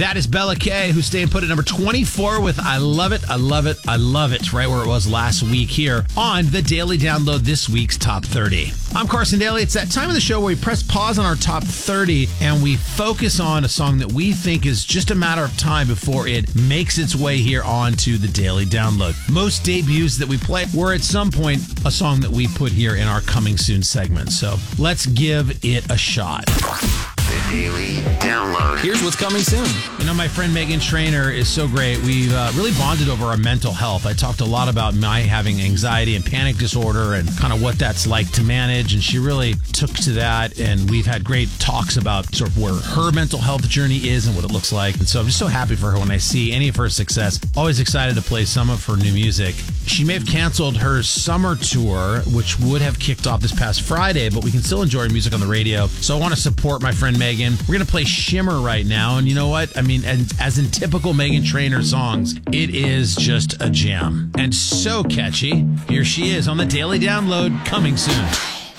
That is Bella K, who stayed put at number 24 with I Love It, I Love It, I Love It, right where it was last week here on the Daily Download, this week's Top 30. I'm Carson Daly. It's that time of the show where we press pause on our Top 30 and we focus on a song that we think is just a matter of time before it makes its way here onto the Daily Download. Most debuts that we play were at some point a song that we put here in our Coming Soon segment. So let's give it a shot. The Daily Download. Here's what's coming soon. You know, my friend Megan Trainor is so great. We've really bonded over our mental health. I talked a lot about my having anxiety and panic disorder and kind of what that's like to manage. And she really took to that. And we've had great talks about sort of where her mental health journey is and what it looks like. And so I'm just so happy for her when I see any of her success. Always excited to play some of her new music. She may have canceled her summer tour, which would have kicked off this past Friday, but we can still enjoy her music on the radio. So I want to support my friend Megan. We're going to play Shimmer right now. And you know what? I mean, and as in typical Megan Trainor songs, it is just a jam. And so catchy. Here she is on the Daily Download, coming soon.